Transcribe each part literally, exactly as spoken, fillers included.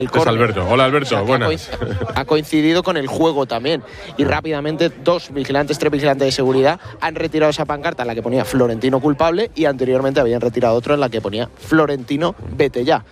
El es Alberto. Hola Alberto, o sea, buenas. Ha coincidido con el juego también. Y rápidamente dos vigilantes, tres vigilantes de seguridad han retirado esa pancarta en la que ponía Florentino culpable y anteriormente habían retirado otro en la que ponía Florentino vete ya.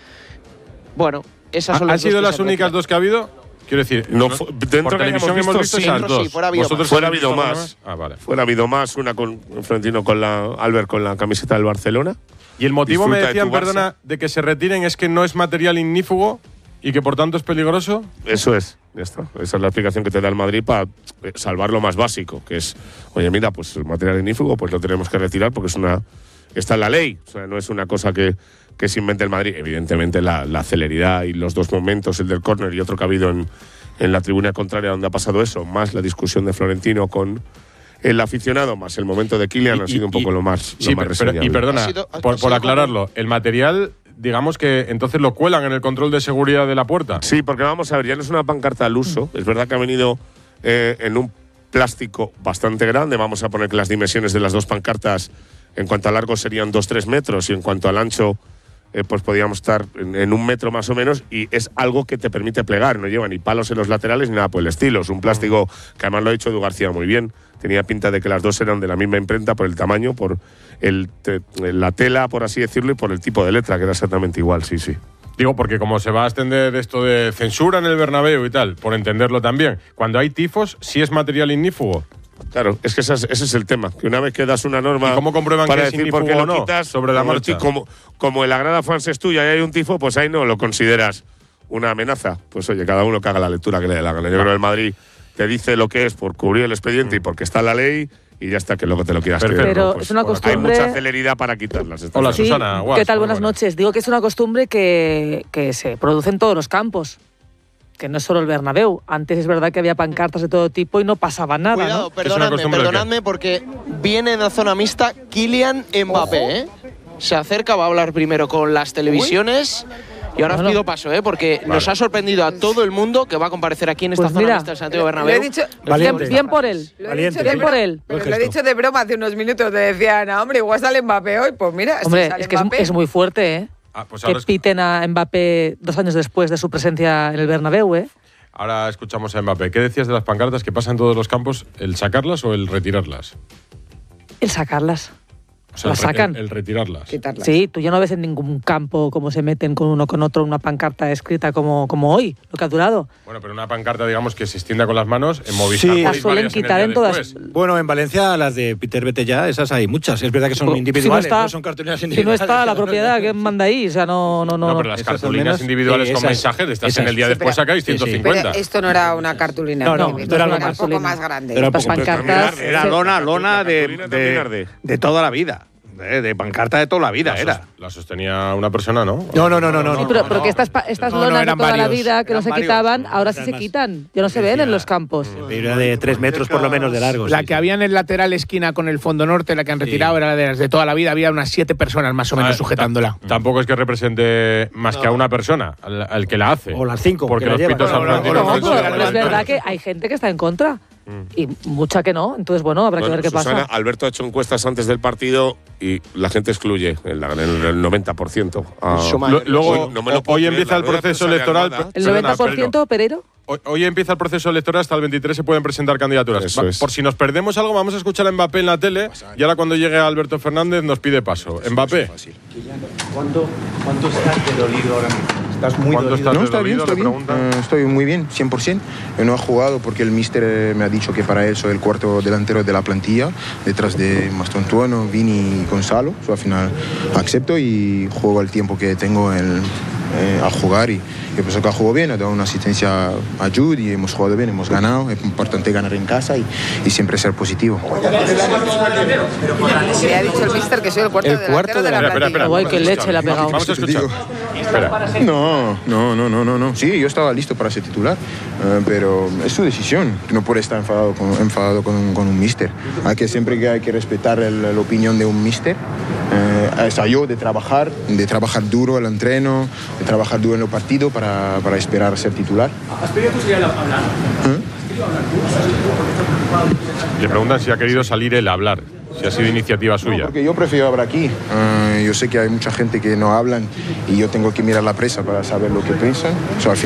Bueno, esas son las ¿Han dos sido que las se han únicas retirado. dos que ha habido? Quiero decir, No, no, fu- dentro por que televisión hayamos hemos visto, visto sí, esas dentro dos. sí, fuera ha habido ¿Vosotros más. Fuera ha habéis habido visto más. alguna Ah, vale. Fuera ha habido más, una con Florentino con la Albert con la camiseta del Barcelona. Y el motivo, me Disfruta de decían, tu Barça. perdona, de que se retiren es que no es material ignífugo y que por tanto es peligroso. Eso es, ya está. Esa es la explicación que te da el Madrid para salvar lo más básico, que es, oye, mira, pues el material ignífugo pues lo tenemos que retirar porque es una está en la ley, o sea, no es una cosa que, que se invente el Madrid. Evidentemente la, la celeridad y los dos momentos, el del córner y otro que ha habido en, en la tribuna contraria donde ha pasado eso, más la discusión de Florentino con el aficionado, más el momento de Kylian, Y- ha sido un poco y- lo más, Sí, lo más pero, pero- y reseñable. perdona, Ha sido- ha por, por sido aclararlo, el material, digamos que entonces lo cuelan en el control de seguridad de la puerta. Sí, porque vamos a ver, ya no es una pancarta al uso. Es verdad que ha venido eh, en un plástico bastante grande. Vamos a poner que las dimensiones de las dos pancartas en cuanto a largo serían dos tres metros y en cuanto al ancho eh, pues podríamos estar en, en un metro más o menos, y es algo que te permite plegar. No lleva ni palos en los laterales ni nada por el estilo. Es un plástico que además lo ha dicho Edu García muy bien. Tenía pinta de que las dos eran de la misma imprenta por el tamaño, por el te- la tela, por así decirlo, y por el tipo de letra, que era exactamente igual, sí, sí. Digo, porque como se va a extender esto de censura en el Bernabéu y tal, por entenderlo también, cuando hay tifos, sí es material ignífugo. Claro, es que ese es, ese es el tema. Que una vez que das una norma ¿Y cómo comprueban para que es decir por qué ignífugo lo o no? quitas, Sobre la como el marcha. ti- Como, como en la grada fans es tuya y hay un tifo, pues ahí no lo consideras una amenaza. Pues oye, cada uno que haga la lectura que le dé la gana. Yo creo que el Madrid te dice lo que es por cubrir el expediente y porque está en la ley, y ya está, que luego te lo quieras Perfecto. creer. Pero ¿no? Pues, es una bueno, costumbre- Hay mucha celeridad para quitarlas. está Hola, claro. Sí, Susana Guas, ¿qué tal? muy Buenas buenas. noches. Digo que es una costumbre que, que se produce en todos los campos, que no es solo el Bernabéu. Antes es verdad que había pancartas de todo tipo y no pasaba nada, Cuidado, ¿no? ¿Es una perdonadme, costumbre o qué? perdonadme porque viene en la zona mixta Kylian Mbappé, ¿eh? Se acerca, va a hablar primero con las televisiones. Y ahora os Bueno. pido paso, ¿eh? Porque Vale. nos ha sorprendido a todo el mundo que va a comparecer aquí en esta Pues zona mira, mixta del Santiago Lo Bernabéu. he dicho, Bien, Valiente. bien por él. lo he Valiente. dicho de Bien por bro- él. pero Buen lo he gesto. dicho de broma hace unos minutos. Te decía Ana, hombre, igual sale Mbappé hoy. Pues mira, si Hombre, sale es que es, Mbappé, es muy fuerte, ¿eh? Ah, pues Que ahora, es- piten a Mbappé dos años después de su presencia en el Bernabéu, ¿eh? ahora escuchamos a Mbappé. ¿Qué decías de las pancartas que pasan en todos los campos? ¿El sacarlas o el retirarlas? El sacarlas. O sea, Las el re- sacan. El, el retirarlas. quitarlas. Sí, tú ya no ves en ningún campo cómo se meten con uno con otro una pancarta escrita como, como hoy, lo que ha durado. Bueno, pero una pancarta, digamos, que se extienda con las manos, en Movistar. Sí. Las podéis suelen varias el quitar día en todas. después. Bueno, en Valencia las de Peter Vete ya, esas hay muchas. Es verdad que son Pues, individuales, si no, está, no son cartulinas si no individuales. está la propiedad, ¿quién manda ahí? O sea, no, no, no. No, pero las Esas al cartulinas menos, individuales sí, con esas, mensajes, de estas en esas. el día Sí, después pero- sacáis sí, sí. ciento Pero cincuenta. esto no era una cartulina. No, no, esto esto era era una un poco cartulina. más grande. Era un Las poco- pancartas. Era Sí. lona, lona La de, cartulina también de, arde. de toda la vida. De, de pancarta de toda la vida La, era. sos- la sostenía una persona, ¿no? No, no, no, no, no. Sí, pero, pero que estas, pa- estas No, no, lonas de eran toda la varios, vida que no eran se varios. quitaban, ahora sí Eran se más. quitan. Ya no se ven en los campos. Era de tres metros por lo menos de largo. La sí, que sí. había en el lateral esquina con el fondo norte, la que han Sí. retirado, era la de las de toda la vida. Había unas siete personas más o menos Ah, sujetándola. ta- Tampoco es que represente más que a una persona, al, al que la hace. O las cinco, Porque que la los llevan. pitos No, San no, no, Florentino no, No, no, ofensivos. pero, pero es verdad que hay gente que está en contra y mucha que no. Entonces, bueno, habrá que Bueno, ver qué Susana, pasa. Alberto ha hecho encuestas antes del partido y la gente excluye en, la- en el noventa por ciento. a- Su Lo- madre. Luego, Hoy no me lo puedo hoy creer, empieza la el rueda de proceso prensa de electoral. Almada. ¿El Perdona, noventa por ciento, Pereiro? Hoy, hoy empieza el proceso electoral, hasta el veintitrés se pueden presentar candidaturas. Eso Va- es. Por si nos perdemos algo, vamos a escuchar a Mbappé en la tele y ahora cuando llegue Alberto Fernández nos pide paso. Mbappé, ¿Cuánto, ¿Cuánto estás de dolido ahora mismo? ¿Estás muy ¿cuándo dolido? estás No, de está bien, dolido? está Le bien. preguntan. Eh, estoy muy bien, cien por ciento. Eh, no he jugado porque el míster eh, me ha dicho que para él soy el cuarto delantero de la plantilla, detrás de Mastontuono, Vini y Gonzalo. So, al final acepto y juego el tiempo que tengo el, eh, a jugar. Y yo pienso que ha jugado bien, ha dado una asistencia a Jude y hemos jugado bien, hemos ganado. Es importante ganar en casa y, y siempre ser positivo. Le ha dicho el mister que soy el cuarto El delantero cuarto de la Espera, espera, plantilla. espera. Guay, qué leche le ha pegado. Vamos a escuchar. Espera. No, no, no, no, no, no. Sí, yo estaba listo para ser titular, eh, pero es su decisión. No puede estar enfadado con, enfadado con, un, con un míster. Hay que siempre que hay que respetar el- la opinión de un míster. Eh, es a yo de trabajar, de trabajar duro el entreno, de trabajar duro en los partidos para, para esperar ser titular. Le preguntan si ha querido salir él a hablar, si ha sido iniciativa No, suya. porque yo prefiero hablar aquí. Eh, yo sé que hay mucha gente que no hablan y yo tengo que mirar la prensa para saber lo que piensan. So, al final